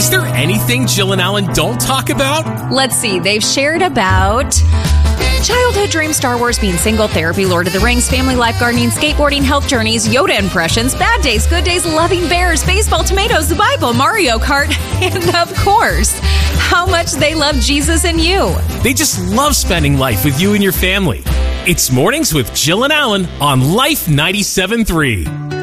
Is there anything Jill and Alan don't talk about? Let's see, they've shared about childhood dreams, Star Wars, being single, therapy, Lord of the Rings, family life, gardening, skateboarding, health journeys, Yoda impressions, bad days, good days, loving bears, baseball, tomatoes, the Bible, Mario Kart, and of course, how much they love Jesus and you. They just love spending life with you and your family. It's Mornings with Jill and Alan on Life 97.3.